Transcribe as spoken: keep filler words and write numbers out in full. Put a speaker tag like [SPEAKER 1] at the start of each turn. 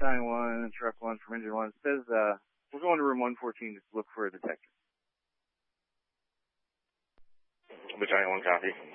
[SPEAKER 1] Battalion one, Truck one from Engine one. It says, uh, we're going to room one fourteen to look for a detector.
[SPEAKER 2] Battalion one, copy.